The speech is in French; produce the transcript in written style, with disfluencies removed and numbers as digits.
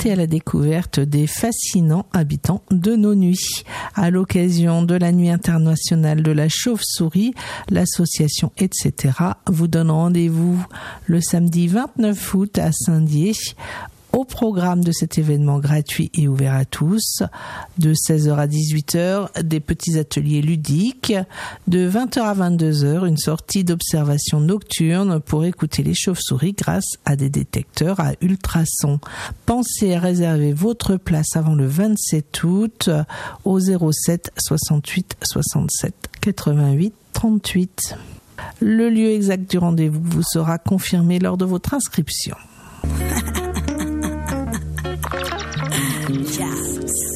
partez à la découverte des fascinants habitants de nos nuits. À l'occasion de la Nuit internationale de la chauve-souris, l'association etc. vous donne rendez-vous le samedi 29 août à Saint-Dié. Au programme de cet événement gratuit et ouvert à tous, de 16h à 18h, des petits ateliers ludiques, de 20h à 22h, une sortie d'observation nocturne pour écouter les chauves-souris grâce à des détecteurs à ultrasons. Pensez à réserver votre place avant le 27 août au 07 68 67 88 38. Le lieu exact du rendez-vous vous sera confirmé lors de votre inscription. Jazz.